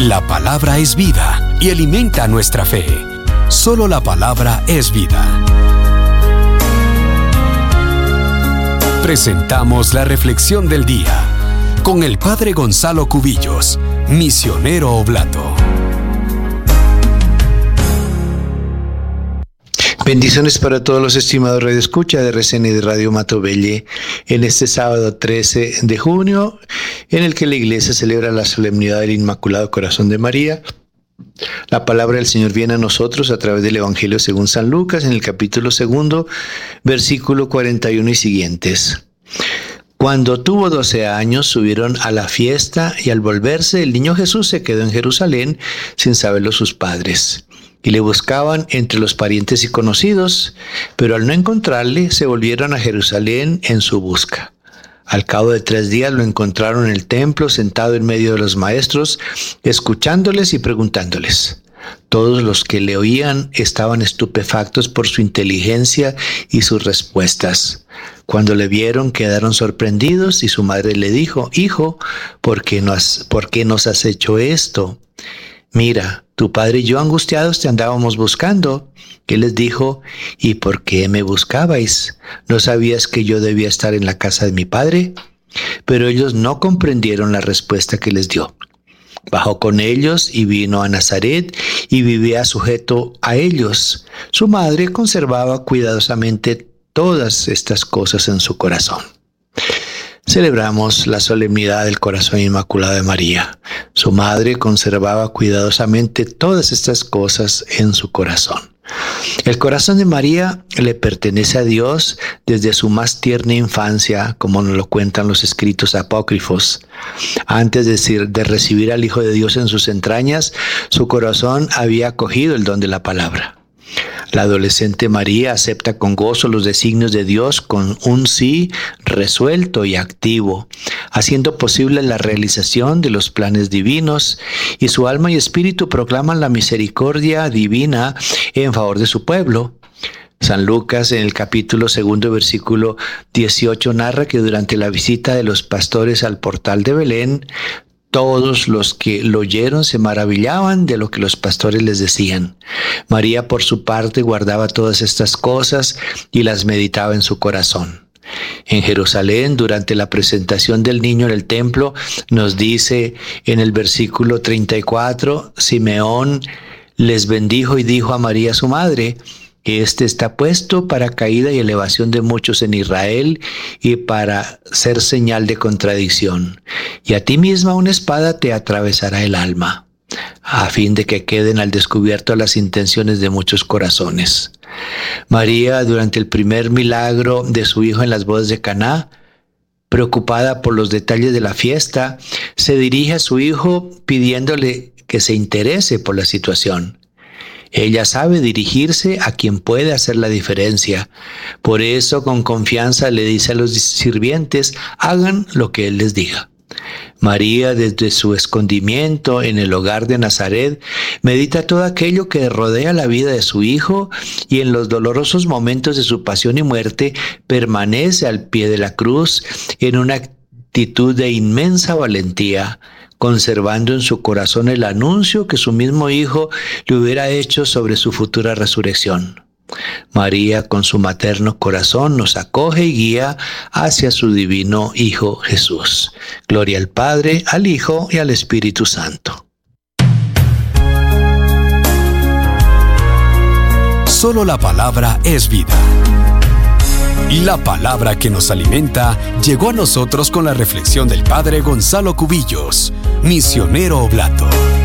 La palabra es vida y alimenta nuestra fe. Solo la palabra es vida. Presentamos la reflexión del día con el Padre Gonzalo Cubillos, misionero oblato. Bendiciones para todos los estimados radioescuchas de RCN y de Radio Matobelle en este sábado 13 de junio, en el que la Iglesia celebra la solemnidad del Inmaculado Corazón de María. La palabra del Señor viene a nosotros a través del Evangelio según San Lucas, en el capítulo 2, versículo 41 y siguientes. Cuando tuvo 12 años, subieron a la fiesta, y al volverse, el niño Jesús se quedó en Jerusalén sin saberlo sus padres. Y le buscaban entre los parientes y conocidos, pero al no encontrarle, se volvieron a Jerusalén en su busca. Al cabo de 3 días lo encontraron en el templo, sentado en medio de los maestros, escuchándoles y preguntándoles. Todos los que le oían estaban estupefactos por su inteligencia y sus respuestas. Cuando le vieron, quedaron sorprendidos, y su madre le dijo: «Hijo, ¿por qué nos has hecho esto? Mira, tu padre y yo angustiados te andábamos buscando». Él les dijo: «¿Y por qué me buscabais? ¿No sabías que yo debía estar en la casa de mi padre?». Pero ellos no comprendieron la respuesta que les dio. Bajó con ellos y vino a Nazaret y vivía sujeto a ellos. Su madre conservaba cuidadosamente todas estas cosas en su corazón. Celebramos la solemnidad del Corazón Inmaculado de María. Su madre conservaba cuidadosamente todas estas cosas en su corazón. El corazón de María le pertenece a Dios desde su más tierna infancia, como nos lo cuentan los escritos apócrifos. Antes de recibir al Hijo de Dios en sus entrañas, su corazón había acogido el don de la palabra. La adolescente María acepta con gozo los designios de Dios con un sí resuelto y activo, haciendo posible la realización de los planes divinos, y su alma y espíritu proclaman la misericordia divina en favor de su pueblo. San Lucas, en el capítulo 2, versículo 18, narra que durante la visita de los pastores al portal de Belén, todos los que lo oyeron se maravillaban de lo que los pastores les decían. María, por su parte, guardaba todas estas cosas y las meditaba en su corazón. En Jerusalén, durante la presentación del niño en el templo, nos dice en el versículo 34, Simeón les bendijo y dijo a María su madre: «Este está puesto para caída y elevación de muchos en Israel y para ser señal de contradicción. Y a ti misma una espada te atravesará el alma, a fin de que queden al descubierto las intenciones de muchos corazones». María, durante el primer milagro de su hijo en las bodas de Caná, preocupada por los detalles de la fiesta, se dirige a su hijo pidiéndole que se interese por la situación. Ella sabe dirigirse a quien puede hacer la diferencia. Por eso, con confianza, le dice a los sirvientes: hagan lo que él les diga. María, desde su escondimiento en el hogar de Nazaret, medita todo aquello que rodea la vida de su hijo, y en los dolorosos momentos de su pasión y muerte permanece al pie de la cruz en una actitud de inmensa valentía, conservando en su corazón el anuncio que su mismo Hijo le hubiera hecho sobre su futura resurrección. María, con su materno corazón, nos acoge y guía hacia su divino Hijo Jesús. Gloria al Padre, al Hijo y al Espíritu Santo. Solo la palabra es vida. La palabra que nos alimenta llegó a nosotros con la reflexión del Padre Gonzalo Cubillos, misionero oblato.